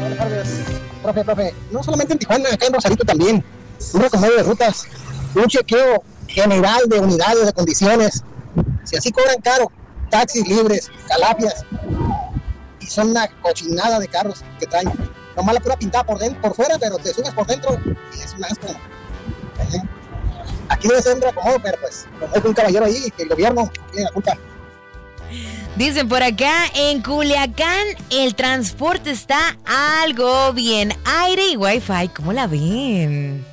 Buenas tardes, profe. No solamente en Tijuana, acá en Rosarito también. Un recomodo de rutas, un chequeo general de unidades, de condiciones. Si así cobran caro, taxis libres, calafias, y son una cochinada de carros que traen. Nomás la pura pintada por dentro, por fuera, pero te subes por dentro y es un asco. Aquí debe ser un recomodo, pero pues, como es un caballero ahí, que el gobierno tiene la culpa. Dicen por acá, en Culiacán el transporte está algo bien. Aire y wifi, ¿cómo la ven?